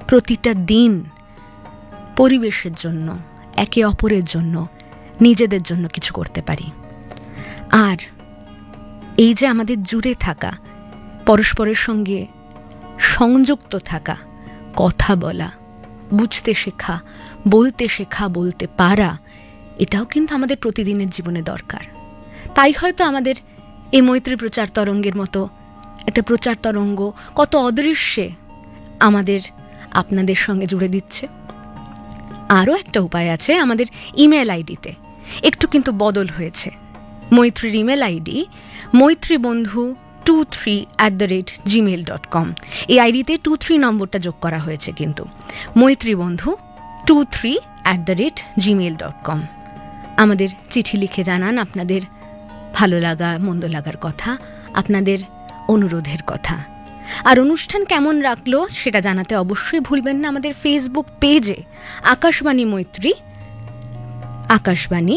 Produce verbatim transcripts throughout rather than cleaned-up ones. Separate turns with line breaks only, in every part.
প্রতিটা দিন পরিবেশের জন্য, একে অপরের জন্য, নিজেদের জন্য কিছু করতে পারি। আর এই যে আমাদের জুড়ে থাকা, পরস্পরের সঙ্গে সংযুক্ত থাকা, কথা বলা, বুঝতে শেখা, বলতে শেখা, বলতে পারা, এটাও কিন্তু আমাদের প্রতিদিনের জীবনে দরকার। তাই হয়তো আমাদের এই মৈত্রী প্রচার তরঙ্গের মতো একটা প্রচার তরঙ্গ কত অদৃশ্যে আমাদের আপনাদের সঙ্গে জুড়ে দিচ্ছে। আরও একটা উপায় আছে, আমাদের ইমেল আইডিতে একটু কিন্তু বদল হয়েছে। মৈত্রীর ইমেল আইডি মৈত্রী বন্ধু two three at the rate Gmail dot com. এই আইডিতে টু থ্রি নম্বরটা যোগ করা হয়েছে কিন্তু। মৈত্রী বন্ধু two three at the rate Gmail dot com. আমাদের চিঠি লিখে জানান আপনাদের ভালো লাগা মন্দ লাগার কথা, আপনাদের অনুরোধের কথা। আর অনুষ্ঠান কেমন রাখলো সেটা জানাতে অবশ্যই ভুলবেন না আমাদের ফেসবুক পেজে আকাশবাণী মৈত্রী, আকাশবাণী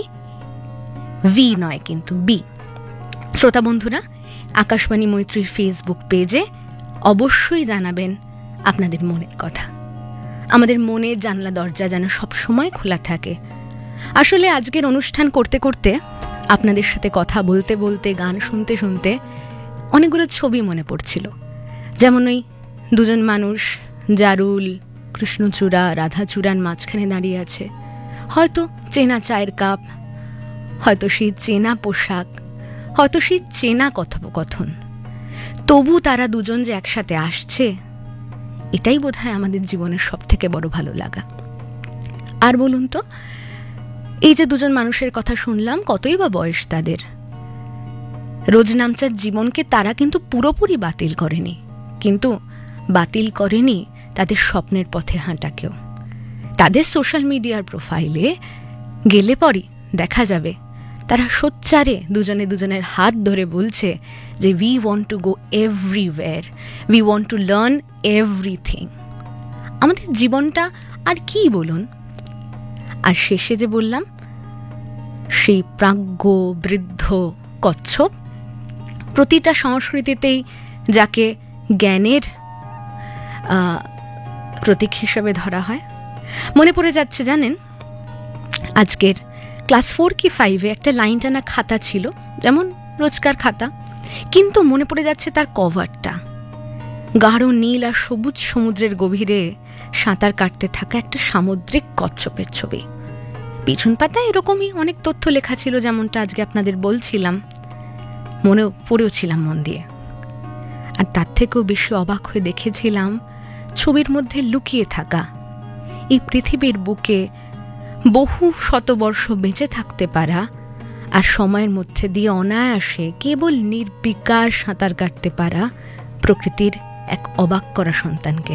ভি নয় কিন্তু বি। শ্রোতা বন্ধুরা, আকাশবাণী মৈত্রীর ফেসবুক পেজে অবশ্যই জানাবেন আপনাদের মনের কথা। আমাদের মনের জানলা দরজা যেন সবসময় খোলা থাকে। আসলে আজকের অনুষ্ঠান করতে করতে, আপনাদের সাথে কথা বলতে বলতে, গান শুনতে শুনতে অনেকগুলো ছবি মনে পড়ছিল। যেমন ওই দুজন মানুষ জারুল, কৃষ্ণচূড়া, রাধাচূড়ার মাঝখানে দাঁড়িয়ে আছে। হয়তো চেনা চায়ের কাপ, হয়তো সেই চেনা পোশাক, হয়তো সেই চেনা কথোপকথন। তবু তারা দুজন যে একসাথে আসছে, এটাই বোধহয় আমাদের জীবনের সব থেকে বড় ভালো লাগা। আর বলুন তো, এই যে দুজন মানুষের কথা শুনলাম, কতই বা বয়স তাদের। রোজনামচার জীবনকে তারা কিন্তু পুরোপুরি বাতিল করেনি, কিন্তু বাতিল করেনি তাদের স্বপ্নের পথে হাঁটাকেও। তাদের সোশ্যাল মিডিয়ার প্রোফাইলে গেলে পরই দেখা যাবে তারা সোচ্চারে দুজনে দুজনের হাত ধরে বলছে যে we want to go everywhere, we want to learn everything. আমাদের জীবনটা আর কি বলুন। আর শেষে যে বললাম, সেই প্রাজ্ঞ বৃদ্ধ কচ্ছপ, প্রতিটা সংস্কৃতিতেই যাকে জ্ঞানের প্রতীক হিসেবে ধরা হয়। মনে পড়ে যাচ্ছে জানেন, আজকের ক্লাস ফোর কি ফাইভে একটা লাইন টানা খাতা ছিল, যেমন রোজকার খাতা, কিন্তু মনে পড়ে যাচ্ছে তার কভারটা। গাঢ় নীল আর সবুজ সমুদ্রের গভীরে সাঁতার কাটতে থাকা একটা সামুদ্রিক কচ্ছপের ছবি। পিছন পাতায় এরকমই অনেক তথ্য লেখা ছিল, যেমনটা আজকে আপনাদের বলছিলাম। মনেও পড়েও ছিলাম মন দিয়ে। আর তার থেকেও বেশি অবাক হয়ে দেখেছিলাম ছবির মধ্যে লুকিয়ে থাকা এই পৃথিবীর বুকে বহু শতবর্ষ বেঁচে থাকতে পারা, আর সময়ের মধ্যে দিয়ে অনায়াসে কেবল নির্বিকার সাঁতার কাটতে পারা প্রকৃতির এক অবাক করা সন্তানকে।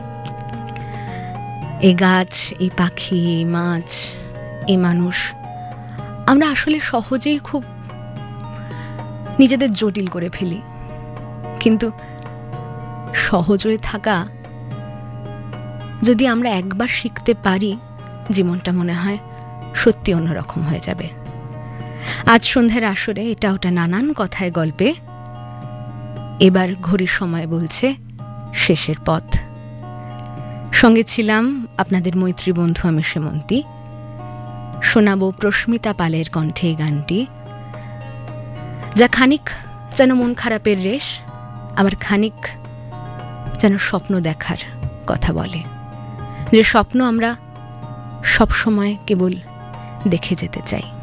এই গাছ, এই পাখি, এই মাছ, এই মানুষ, আমরা আসলে সহজেই খুব নিজেদের জটিল করে ফেলি। কিন্তু সহজ হয়ে থাকা যদি আমরা একবার শিখতে পারি, জীবনটা মনে হয় সত্যি অন্যরকম হয়ে যাবে। আজ সন্ধ্যার আসরে এটা ওটা নানান কথায় গল্পে এবার ঘড়ির সময় বলছে শেষের পথ। সঙ্গে ছিলাম আপনাদের মৈত্রী বন্ধু আমি সেমন্তী। শোনাবো প্রস্মিতা পালের কণ্ঠে এই গানটি, যা খানিক যেন মন খারাপের রেশ, আবার খানিক যেন স্বপ্ন দেখার কথা বলে। যে স্বপ্ন আমরা সব সময় কেবল দেখে যেতে চাই।